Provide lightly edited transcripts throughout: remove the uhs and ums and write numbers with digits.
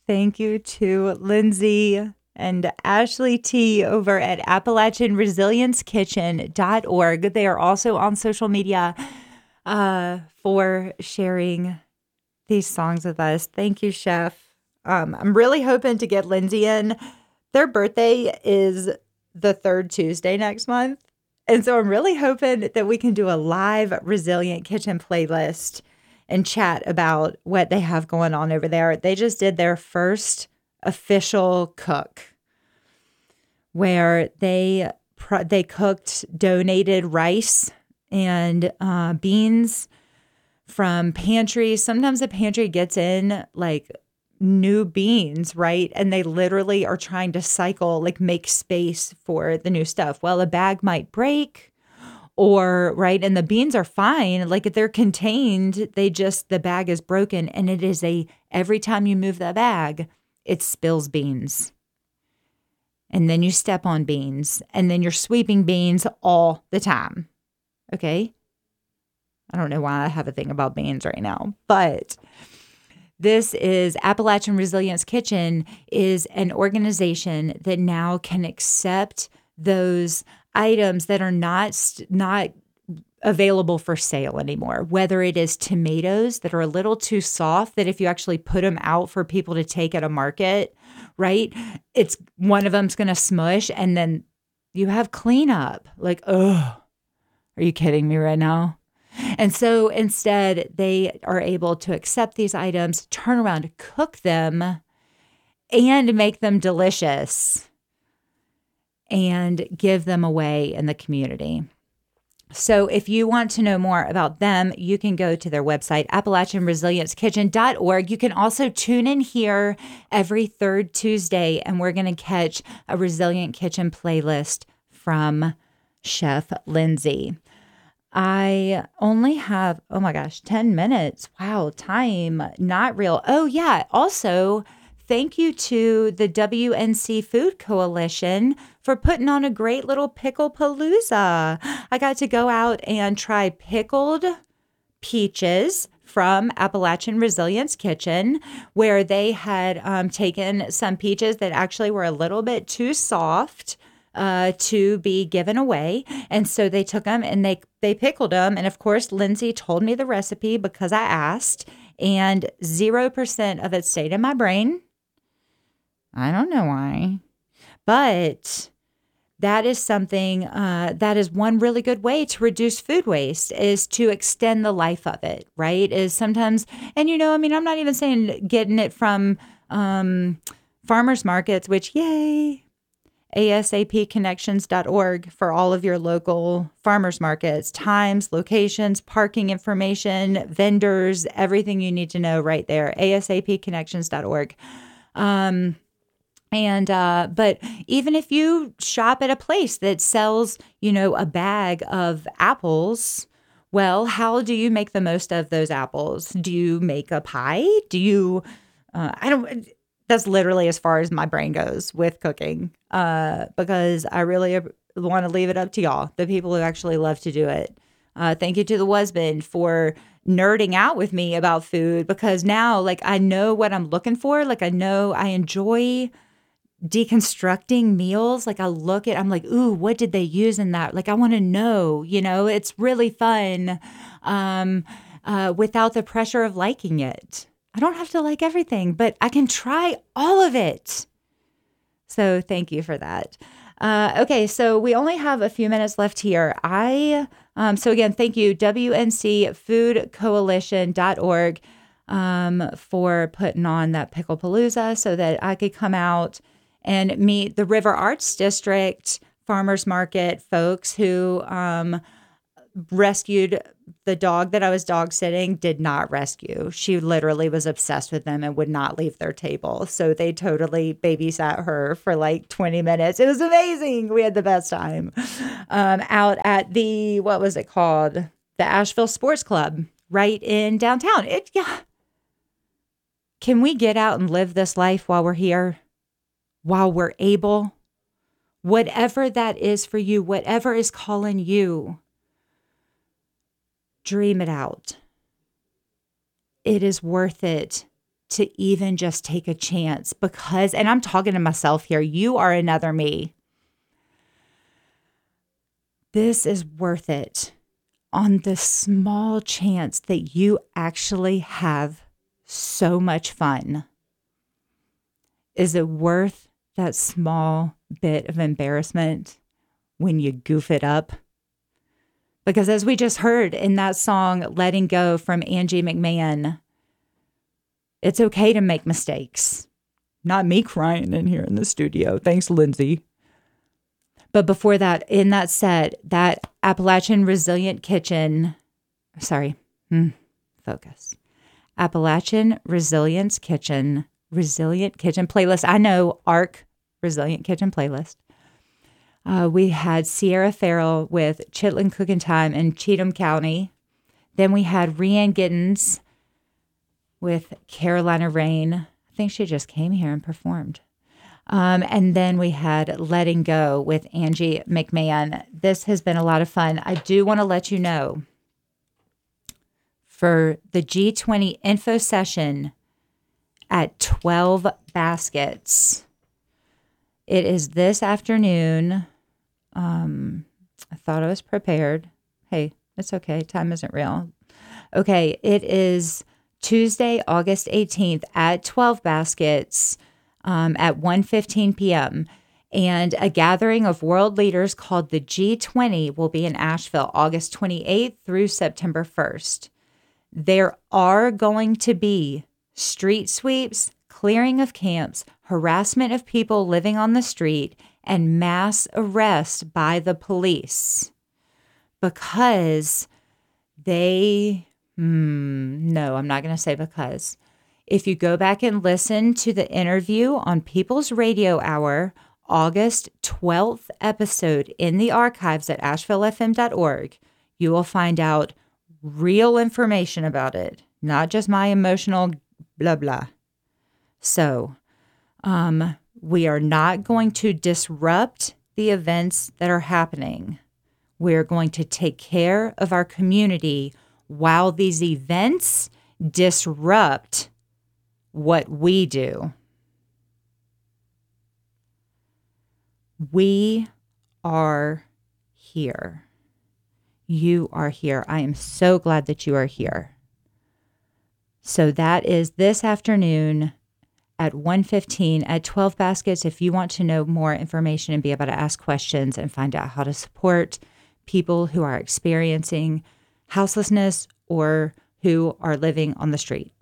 Thank you to Lindsay and Ashley T over at AppalachianResilienceKitchen.org. They are also on social media for sharing these songs with us. Thank you, Chef. I'm really hoping to get Lindsay in. Their birthday is the third Tuesday next month. And so I'm really hoping that we can do a live Resilient Kitchen playlist and chat about what they have going on over there. They just did their first official cook where they cooked donated rice and beans from pantries. Sometimes the pantry gets in like new beans, right? And they literally are trying to cycle, like make space for the new stuff. Well, a bag might break or, right? And the beans are fine. Like if they're contained, the bag is broken. And it is every time you move that bag, it spills beans. And then you step on beans and then you're sweeping beans all the time. Okay. I don't know why I have a thing about beans right now, but this is Appalachian Resilience Kitchen is an organization that now can accept those items that are not available for sale anymore, whether it is tomatoes that are a little too soft that if you actually put them out for people to take at a market, right, it's one of them's going to smush and then you have cleanup. Like, oh, are you kidding me right now? And so instead, they are able to accept these items, turn around, cook them, and make them delicious and give them away in the community. So if you want to know more about them, you can go to their website, AppalachianResilienceKitchen.org. You can also tune in here every third Tuesday, and we're going to catch a Resilient Kitchen playlist from Chef Lindsay. I only have, 10 minutes. Wow, time, not real. Oh, yeah. Also, thank you to the WNC Food Coalition for putting on a great little pickle palooza. I got to go out and try pickled peaches from Appalachian Resilience Kitchen, where they had taken some peaches that actually were a little bit too soft to be given away. And so they took them and they pickled them. And of course, Lindsay told me the recipe because I asked, and 0% of it stayed in my brain. I don't know why, but that is something, that is one really good way to reduce food waste is to extend the life of it, right? Is sometimes, and I'm not even saying getting it from farmers markets, which yay, ASAPconnections.org for all of your local farmers markets, times, locations, parking information, vendors, everything you need to know right there. ASAPconnections.org. But even if you shop at a place that sells, a bag of apples, well, how do you make the most of those apples? Do you make a pie? Do you, that's literally as far as my brain goes with cooking, because I really want to leave it up to y'all, the people who actually love to do it. Thank you to the husband for nerding out with me about food, because now, like, I know what I'm looking for. Like, I know I enjoy deconstructing meals. Like, I'm like, ooh, what did they use in that? Like, I want to know, it's really fun without the pressure of liking it. I don't have to like everything, but I can try all of it. So thank you for that. Okay, so we only have a few minutes left here. So again, thank you, WNCFoodCoalition.org, for putting on that Pickle Palooza so that I could come out and meet the River Arts District Farmers Market folks who rescued the dog that I was dog sitting. Did not rescue. She literally was obsessed with them and would not leave their table. So they totally babysat her for like 20 minutes. It was amazing. We had the best time out at what was it called? The Asheville Sports Club right in downtown. Can we get out and live this life while we're here? While we're able? Whatever that is for you, whatever is calling you, dream it out. It is worth it to even just take a chance because, and I'm talking to myself here, you are another me. This is worth it on the small chance that you actually have so much fun. Is it worth that small bit of embarrassment when you goof it up? Because as we just heard in that song, Letting Go from Angie McMahon, it's okay to make mistakes. Not me crying in here in the studio. Thanks, Lindsay. But before that, in that set, that Appalachian Resilient Kitchen, focus. Appalachian Resilient Kitchen playlist. I know ARC Resilient Kitchen playlist. We had Sierra Farrell with Chitlin Cooking Time in Cheatham County. Then we had Rhiann Giddens with Carolina Rain. I think she just came here and performed. And then we had Letting Go with Angie McMahon. This has been a lot of fun. I do want to let you know for the G20 info session at 12 Baskets. It is this afternoon. I thought I was prepared. Hey, it's okay. Time isn't real. Okay, it is Tuesday, August 18th at 12 Baskets at 1:15 p.m. And a gathering of world leaders called the G20 will be in Asheville, August 28th through September 1st. There are going to be street sweeps, clearing of camps, harassment of people living on the street, and mass arrest by the police because no, I'm not going to say because. If you go back and listen to the interview on People's Radio Hour, August 12th episode in the archives at ashevillefm.org, you will find out real information about it, not just my emotional blah, blah. So, we are not going to disrupt the events that are happening. We're going to take care of our community while these events disrupt what we do. We are here. You are here. I am so glad that you are here. So that is this afternoon at 1:15 at 12 Baskets. If you want to know more information and be able to ask questions and find out how to support people who are experiencing houselessness or who are living on the street.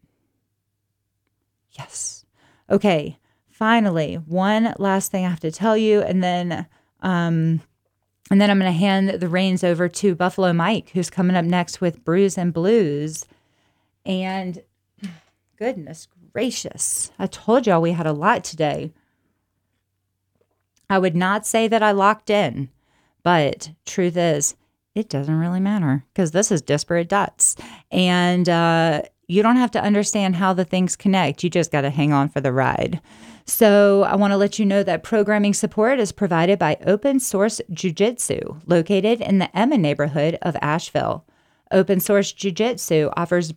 Yes. Okay. Finally, one last thing I have to tell you, and then I'm going to hand the reins over to Buffalo Mike, who's coming up next with Brews and Blues. And goodness gracious, I told y'all we had a lot today. I would not say that I locked in, but truth is, it doesn't really matter because this is Disparate Dots. And you don't have to understand how the things connect. You just got to hang on for the ride. So I want to let you know that programming support is provided by Open Source Jiu-Jitsu, located in the Emma neighborhood of Asheville. Open Source Jiu-Jitsu offers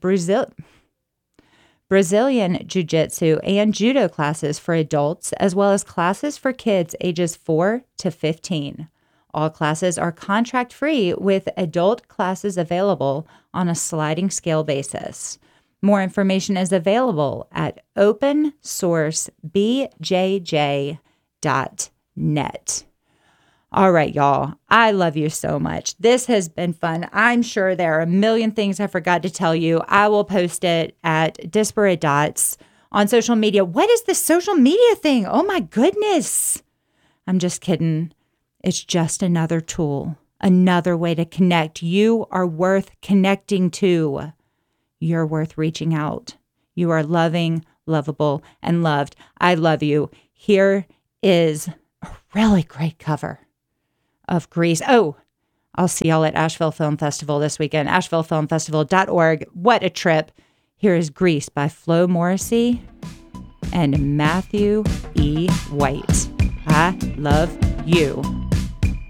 Brazilian Jiu-Jitsu and Judo classes for adults, as well as classes for kids ages 4 to 15. All classes are contract-free, with adult classes available on a sliding scale basis. More information is available at opensourcebjj.net. All right, y'all. I love you so much. This has been fun. I'm sure there are a million things I forgot to tell you. I will post it at Disparate Dots on social media. What is this social media thing? Oh my goodness. I'm just kidding. It's just another tool, another way to connect. You are worth connecting to. You're worth reaching out. You are loving, lovable, and loved. I love you. Here is a really great cover of Grease. Oh, I'll see y'all at Asheville Film Festival this weekend. AshevilleFilmFestival.org. What a trip. Here is Grease by Flo Morrissey and Matthew E. White. I love you.